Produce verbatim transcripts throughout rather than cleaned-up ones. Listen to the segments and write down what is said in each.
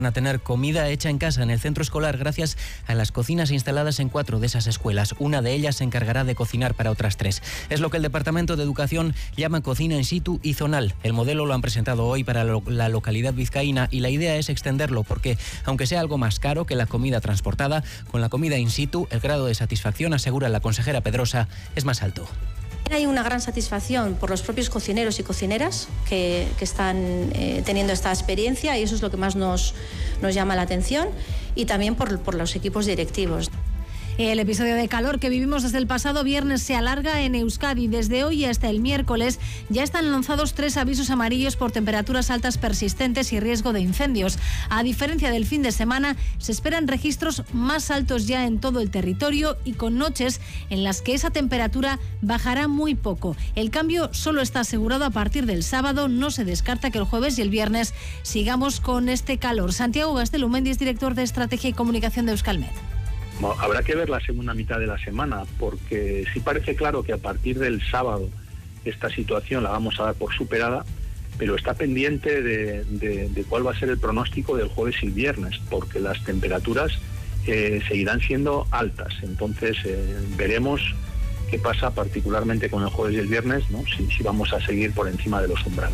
a tener comida hecha en casa en el centro escolar gracias a las cocinas instaladas en cuatro de esas escuelas. Una de ellas se encargará de cocinar para otras tres. Es lo que el Departamento de Educación llama cocina in situ y zonal. El modelo lo han presentado hoy para lo, la localidad vizcaína y la idea es extenderlo porque, aunque sea algo más caro que la comida transportada, con la comida in situ el grado de satisfacción, asegura la consejera Pedrosa, es más alto. Hay una gran satisfacción por los propios cocineros y cocineras que, que están eh, teniendo esta experiencia y eso es lo que más nos, nos llama la atención y también por, por los equipos directivos. El episodio de calor que vivimos desde el pasado viernes se alarga en Euskadi. Desde hoy hasta el miércoles ya están lanzados tres avisos amarillos por temperaturas altas persistentes y riesgo de incendios. A diferencia del fin de semana, se esperan registros más altos ya en todo el territorio y con noches en las que esa temperatura bajará muy poco. El cambio solo está asegurado a partir del sábado. No se descarta que el jueves y el viernes sigamos con este calor. Santiago Gastelumendi es director de Estrategia y Comunicación de Euskalmet. Habrá que ver la segunda mitad de la semana, porque sí parece claro que a partir del sábado esta situación la vamos a dar por superada, pero está pendiente de, de, de cuál va a ser el pronóstico del jueves y el viernes, porque las temperaturas eh, seguirán siendo altas. Entonces eh, veremos qué pasa particularmente con el jueves y el viernes, ¿no? si, si vamos a seguir por encima de los umbrales.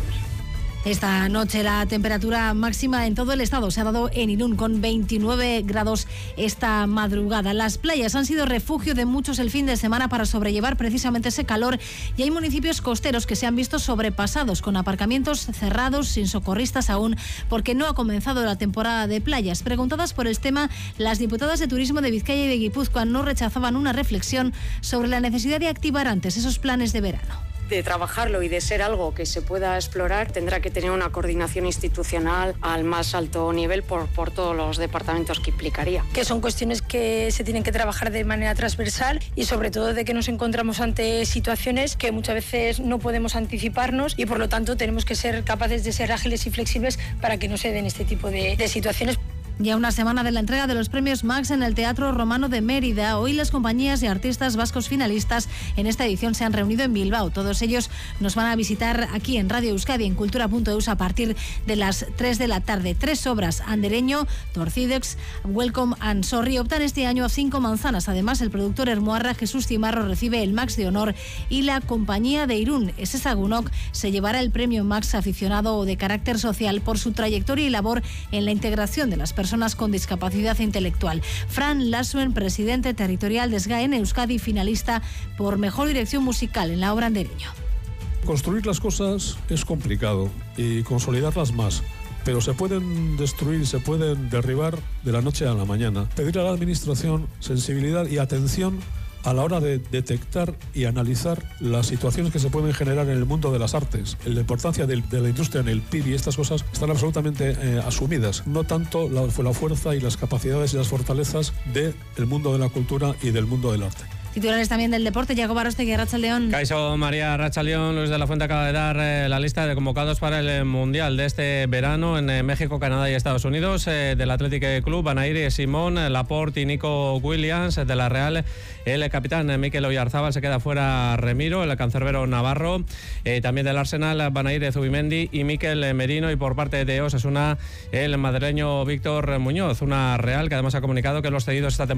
Esta noche la temperatura máxima en todo el estado se ha dado en Irún con veintinueve grados esta madrugada. Las playas han sido refugio de muchos el fin de semana para sobrellevar precisamente ese calor y hay municipios costeros que se han visto sobrepasados con aparcamientos cerrados, sin socorristas aún, porque no ha comenzado la temporada de playas. Preguntadas por el tema, las diputadas de Turismo de Vizcaya y de Guipúzcoa no rechazaban una reflexión sobre la necesidad de activar antes esos planes de verano. De trabajarlo y de ser algo que se pueda explorar, tendrá que tener una coordinación institucional al más alto nivel por, por todos los departamentos que implicaría. Que son cuestiones que se tienen que trabajar de manera transversal y sobre todo de que nos encontramos ante situaciones que muchas veces no podemos anticiparnos y por lo tanto tenemos que ser capaces de ser ágiles y flexibles para que no se den este tipo de, de situaciones. Ya una semana de la entrega de los premios Max en el Teatro Romano de Mérida. Hoy las compañías y artistas vascos finalistas en esta edición se han reunido en Bilbao. Todos ellos nos van a visitar aquí en Radio Euskadi, en cultura punto eus, a partir de las tres de la tarde. Tres obras: Andereño, Torcidex, Welcome and Sorry, optan este año a cinco manzanas. Además, el productor hermoarra Jesús Cimarro recibe el Max de honor y la compañía de Irún, Esesagunok, se llevará el premio Max aficionado o de carácter social por su trayectoria y labor en la integración de las personas personas con discapacidad intelectual. Fran Lasuen, presidente territorial de SGAE en Euskadi, finalista por mejor dirección musical en la obra Andereño. Construir las cosas es complicado y consolidarlas más, pero se pueden destruir, se pueden derribar de la noche a la mañana. Pedir a la administración sensibilidad y atención a la hora de detectar y analizar las situaciones que se pueden generar en el mundo de las artes. La importancia de, de la industria en el P I B y estas cosas están absolutamente eh, asumidas. No tanto la, la fuerza y las capacidades y las fortalezas del mundo de la cultura y del mundo del arte. Titulares también del deporte, Yago Arostegui, Arratsaldeon. Caixo, María Arratsaldeon. Luis de la Fuente acaba de dar eh, la lista de convocados para el Mundial de este verano en eh, México, Canadá y Estados Unidos. Eh, del Athletic Club, Anairi Simón, Laporte y Nico Williams. De la Real, el capitán eh, Mikel Oyarzábal, se queda fuera Remiro, el cancerbero navarro. Eh, también del Arsenal, Banaire Zubimendi y Mikel Merino. Y por parte de Osasuna, el madrileño Víctor Muñoz. Una Real que además ha comunicado que los cedidos esta temporada